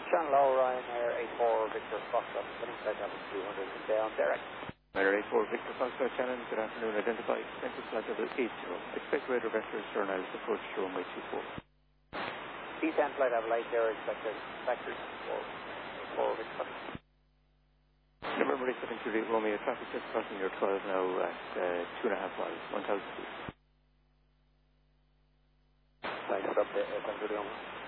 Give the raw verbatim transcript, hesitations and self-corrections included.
Channel O, Ryanair eight four Victor Foxtrot, heading flight level two hundred, down direct. Ryanair eight four Victor Foxtrot, Shannon, good afternoon, identified, central flight level eight zero. Expect radar vector stern Alice approach to runway two four. Descent flight level eight zero, expected vector four four Victor Foxtrot. November eight seven two Romeo, traffic just crossing your twelve now at uh, two and a half miles, one thousand feet. Thanks, up to uh,